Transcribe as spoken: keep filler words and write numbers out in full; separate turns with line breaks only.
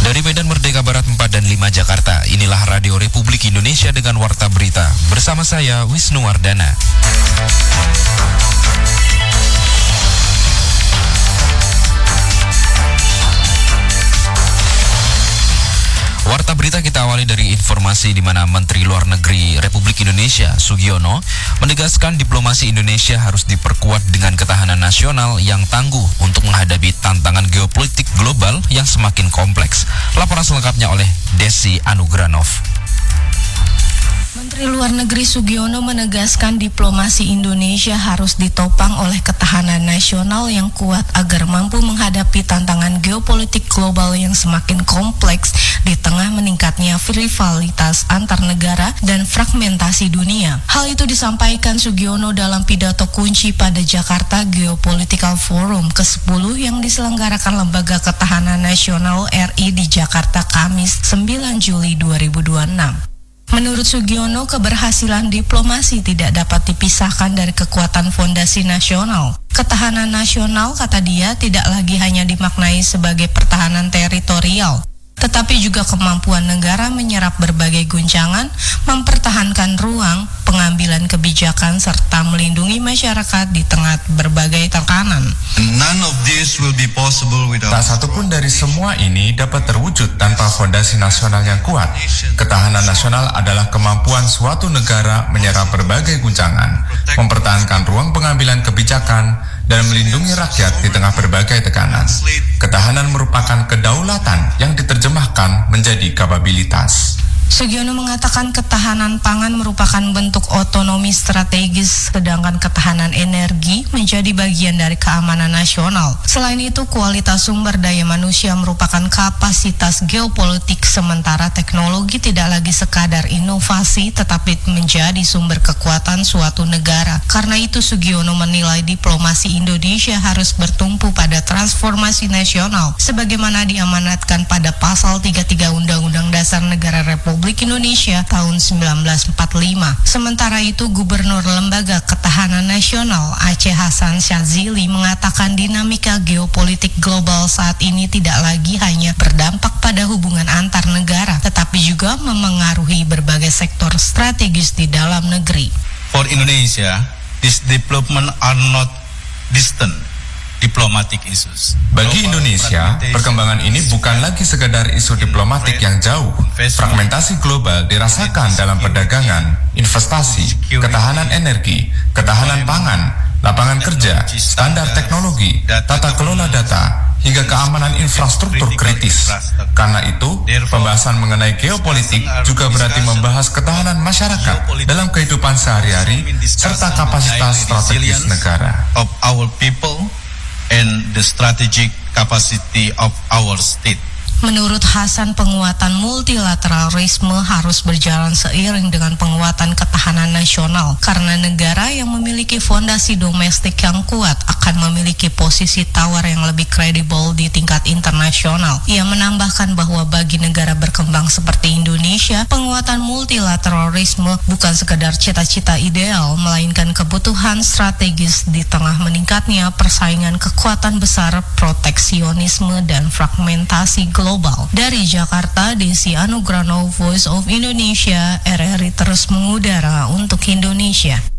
Dari Medan Merdeka Barat empat dan lima Jakarta, inilah Radio Republik Indonesia dengan Warta Berita. Bersama saya, Wisnu Wardana. Warta Berita kita awali dari informasi di mana Menteri Luar Negeri Republik Indonesia, Sugiono, menegaskan diplomasi Indonesia harus diperkuat dengan ketahanan nasional yang tangguh untuk menghadapi tantangan geopolitik global yang semakin kompleks. Laporan selengkapnya oleh Desi Anugranov.
Menteri Luar Negeri Sugiono menegaskan diplomasi Indonesia harus ditopang oleh ketahanan nasional yang kuat agar mampu menghadapi tantangan geopolitik global yang semakin kompleks di tengah meningkatnya rivalitas antar negara dan fragmentasi dunia. Hal itu disampaikan Sugiono dalam pidato kunci pada Jakarta Geopolitical Forum ke sepuluh yang diselenggarakan Lembaga Ketahanan Nasional R I di Jakarta Kamis sembilan Juli dua ribu dua puluh enam. Menurut Sugiono, keberhasilan diplomasi tidak dapat dipisahkan dari kekuatan fondasi nasional. Ketahanan nasional, kata dia, tidak lagi hanya dimaknai sebagai pertahanan teritorial, tetapi juga kemampuan negara menyerap berbagai guncangan, mempertahankan ruang pengambilan kebijakan, serta melindungi masyarakat di tengah berbagai tekanan.
None of this will be possible without...
Tak satu pun dari semua ini dapat terwujud tanpa fondasi nasional yang kuat. Ketahanan nasional adalah kemampuan suatu negara menyerap berbagai guncangan, mempertahankan ruang pengambilan kebijakan, dan melindungi rakyat di tengah berbagai tekanan. Ketahanan merupakan kedaulatan yang diterjemahkan menjadi kapabilitas.
Sugiono mengatakan ketahanan pangan merupakan bentuk otonomi strategis, sedangkan ketahanan energi menjadi bagian dari keamanan nasional. Selain itu, kualitas sumber daya manusia merupakan kapasitas geopolitik, sementara teknologi tidak lagi sekadar inovasi, tetapi menjadi sumber kekuatan suatu negara. Karena itu, Sugiono menilai diplomasi Indonesia harus bertumpu pada transformasi nasional, sebagaimana diamanatkan pada pasal tiga puluh tiga Undang-Undang Dasar Negara Republik Republik Indonesia tahun sembilan belas empat puluh lima. Sementara itu, Gubernur Lembaga Ketahanan Nasional Aceh Hasan Syadzili mengatakan dinamika geopolitik global saat ini tidak lagi hanya berdampak pada hubungan antar negara, tetapi juga memengaruhi berbagai sektor strategis di dalam negeri.
For Indonesia, these development are not distant diplomatic issues.
Bagi Indonesia, perkembangan ini bukan lagi sekedar isu diplomatik yang jauh. Fragmentasi global dirasakan dalam perdagangan, investasi, ketahanan energi, ketahanan pangan, lapangan kerja, standar teknologi, tata kelola data, hingga keamanan infrastruktur kritis. Karena itu, pembahasan mengenai geopolitik juga berarti membahas ketahanan masyarakat dalam kehidupan sehari-hari serta kapasitas strategis negara.
Of our people and the strategic capacity of our state.
Menurut Hasan, penguatan multilateralisme harus berjalan seiring dengan penguatan ketahanan nasional, karena negara yang memiliki fondasi domestik yang kuat akan memiliki posisi tawar yang lebih kredibel di tingkat internasional. Ia menambahkan bahwa bagi negara berkembang seperti Indonesia, penguatan multilateralisme bukan sekedar cita-cita ideal, melainkan kebutuhan strategis di tengah meningkatnya persaingan kekuatan besar, proteksionisme, dan fragmentasi global. Dari Jakarta, Desi Anugranov, Voice of Indonesia, R R I terus mengudara untuk Indonesia.